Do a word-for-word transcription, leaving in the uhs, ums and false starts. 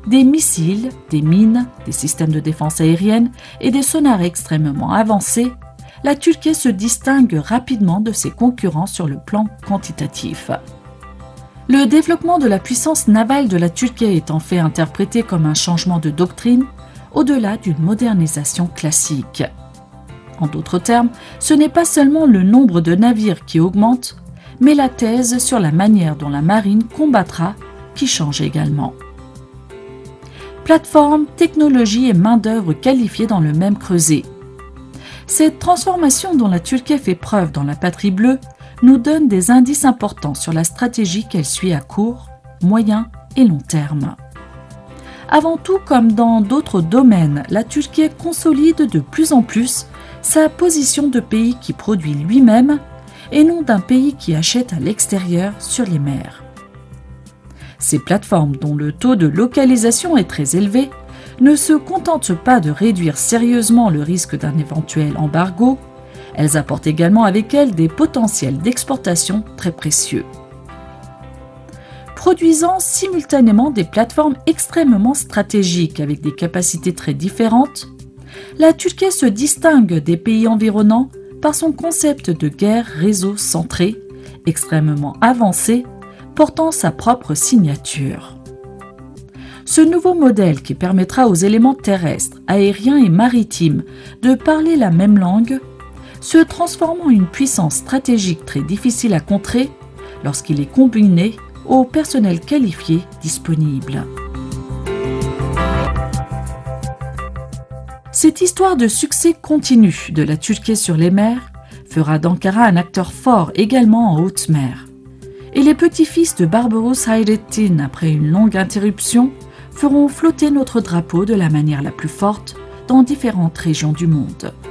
des missiles, des mines, des systèmes de défense aérienne et des sonars extrêmement avancés, la Turquie se distingue rapidement de ses concurrents sur le plan quantitatif. Le développement de la puissance navale de la Turquie est en fait interprété comme un changement de doctrine au-delà d'une modernisation classique. En d'autres termes, ce n'est pas seulement le nombre de navires qui augmente, mais la thèse sur la manière dont la marine combattra qui change également. Plateforme, technologie et main-d'œuvre qualifiées dans le même creuset. Cette transformation dont la Turquie fait preuve dans la patrie bleue nous donne des indices importants sur la stratégie qu'elle suit à court, moyen et long terme. Avant tout, comme dans d'autres domaines, la Turquie consolide de plus en plus sa position de pays qui produit lui-même et non d'un pays qui achète à l'extérieur sur les mers. Ces plateformes, dont le taux de localisation est très élevé, ne se contentent pas de réduire sérieusement le risque d'un éventuel embargo, elles apportent également avec elles des potentiels d'exportation très précieux. Produisant simultanément des plateformes extrêmement stratégiques avec des capacités très différentes, la Turquie se distingue des pays environnants par son concept de guerre réseau centré, extrêmement avancé, portant sa propre signature. Ce nouveau modèle qui permettra aux éléments terrestres, aériens et maritimes de parler la même langue se transforme en une puissance stratégique très difficile à contrer lorsqu'il est combiné au personnel qualifié disponible. Cette histoire de succès continu de la Turquie sur les mers fera d'Ankara un acteur fort également en haute mer. Et les petits-fils de Barbaros Hayrettin, après une longue interruption, feront flotter notre drapeau de la manière la plus forte dans différentes régions du monde.